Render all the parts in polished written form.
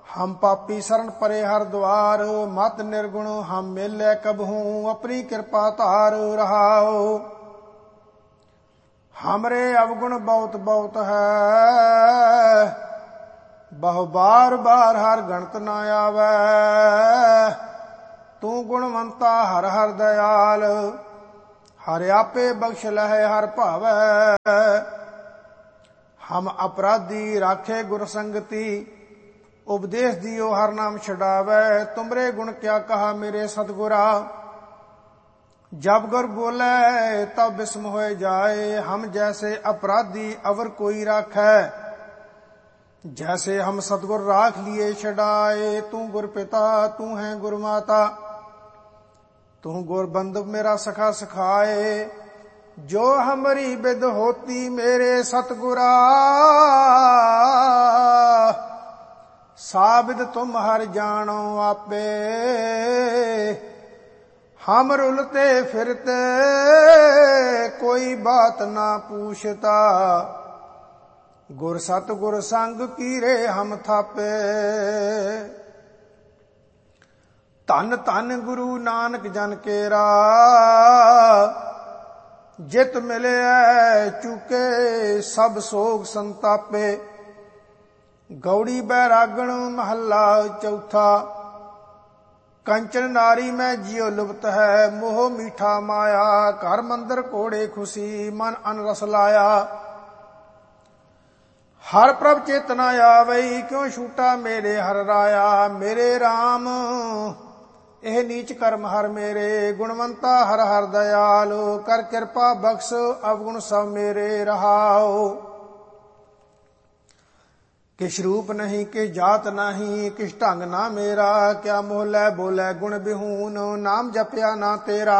हम पापी शरण परे हर द्वार, मत निर्गुण हम मेले कबहू, अपनी कृपा धार रहाओ। हमरे अवगुण बहुत बहुत है, बहु बार बार हर गणत न आवे। तू गुणवंता हर हर दयाल, हर आपे बख्श लहे हर भावै। हम अपराधी राखे गुर संगति, उपदेश दियो हर नाम छुड़ावे। तुमरे गुण क्या कहा मेरे सतगुरा, जब गुर बोले तब विस्म हो जाए। हम जैसे अपराधी अवर कोई राखै, जैसे हम सतगुर राख लिए छड़ाए। तू गुर पिता तू है गुर माता, तू गुर बंधु मेरा सखा सखाए। जो हमारी बिद होती मेरे सतगुरा, साबिद तुम हर जानो आपे। हम रुलते फिरते कोई बात ना पूछता, गुर सतगुर संग कीरे हम थापे। धन धन गुरु नानक जन केरा, जित मिले चुके सब सोग संतापे। गौड़ी बैरागण महला चौथा, कंचन नारी में जियो लुप्त है, मोह मीठा माया। घर मंदिर कोड़े खुशी मन अनरस लाया। हर प्रभ चेतना आवई, क्यों छूटा मेरे हर राया। मेरे राम एह नीच कर्म हर मेरे, गुणवंता हर हर दयाल। कर कृपा बख्श अवगुण सब मेरे रहाओ। किस रूप नहीं किस जात नहीं, किस ढंग ना मेरा। क्या मोहलै बोलै गुण बिहून, नाम जपया ना तेरा।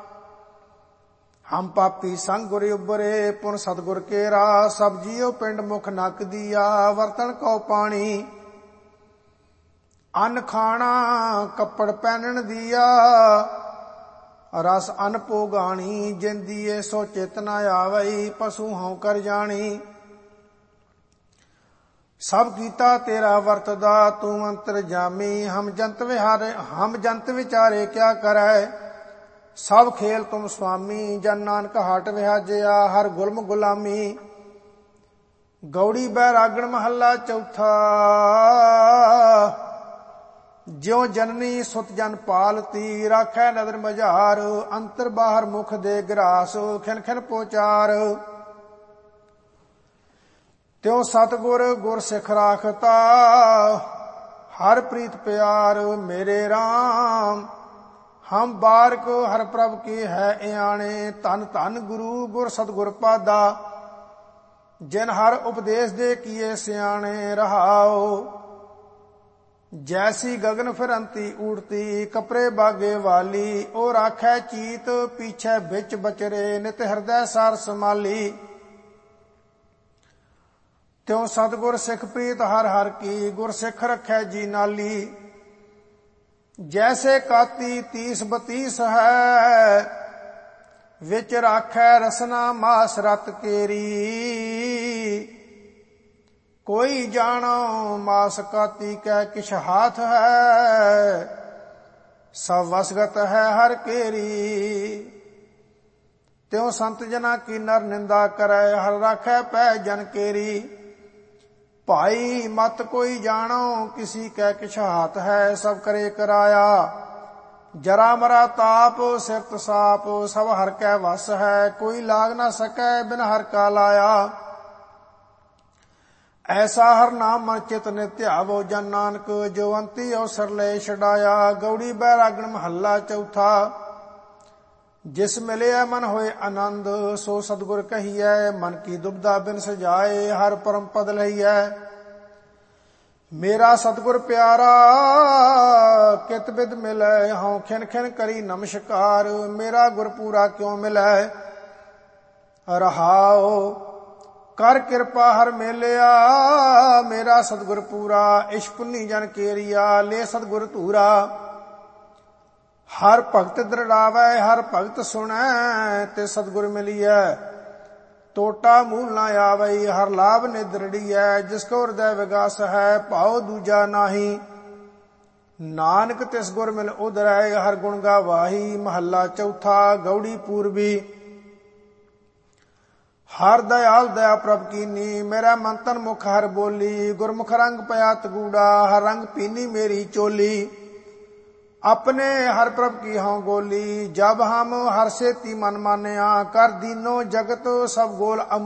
हम पापी संग गुर उबरे, पुन सतगुर केरा। सब जियो पिंड मुख नक दिया, वर्तन को पानी। अन्न खाना कपड़ पहनन दिया, रस अन्न पोगाणी। जिन दिए सो चेतना आवई, पशु हों कर जानी। सब कीता तेरा वर्तदा, तू अंतर जामी। हम जंत विचारे क्या करे, सब खेल तुम स्वामी। जन नानक हाट विहाजया, हर गुलम गुलामी। गौड़ी बैरागण महला चौथा, ज्यों जननी सुत जन पालती। राखै नदर मझार, अंतर बाहर मुख दे ग्रास। खिन खिन पोचार, त्यों सतगुर गुर सिख राखता। हर प्रीत प्यार मेरे राम, हम बारक हर प्रभ के है आने। धन धन गुरु गुर सतगुर पादा, जिन हर उपदेश दे किए सियाने रहाओ। जैसी गगन फिरंती उड़ती, कपरे बागे वाली। ओ राखै चीत पीछे बिच बचरे, नित हृदय सार समाली। त्यों सतगुर सिख प्रीत हर हर की, गुर सिख रखै जी नाली। जैसे काती 30-32 है, विच राखै रसना मास रत केरी। कोई जानो मास काती कै किछ हाथ है, सब वसगत है हर केरी। त्यों संत जना की नर निंदा करे, हर राखै पै जन केरी। भाई मत कोई जानो किसी कै किछ हाथ है, सब करे कराया। जरा मरा ताप सिरत साप, सब हर कै वस है। कोई लाग ना सकै बिन हर का लाया। ऐसा हर नाम मन चित नित्य आवो, जन नानक जो अंति अवसर ले छड़ाया। गौड़ी बैरागण महला चौथा, जिस मिले मन होए आनंद। सो सतगुर कहिए मन की दुबदा बिन सजाए, हर परम पद लहिए। मेरा सतगुर प्यारा कित बिद मिले, हूँ खिन खिन करी नमस्कार। मेरा गुर पूरा क्यों मिले रहाओ। कर कृपा हर मेलिया, मेरा सतगुर पूरा। इश पुन्नी जन केरिया, ले सतगुर धूरा। हर भगत दृढ़ावै हर भगत सुनै, ते सतगुर मिलिए। टोटा मूल न आवई। हर लाभ निदृढ़ी है जिसको हृदय विगास है, भाव दूजा नाही। नानक तिस गुर मिल उधरै, हर गुण गावाही। महला चौथा गौड़ी पूर्वी। हर दयाल दया प्रभ कीनी, मेरा मंतन मुख हर बोली। गुरमुख रंग पया तगूड़ा, हर रंग पीनी मेरी चोली। अपने हर प्रभ की हों गोली, जब हम हर से ती मन मानया। कर दीनो जगत सब गोल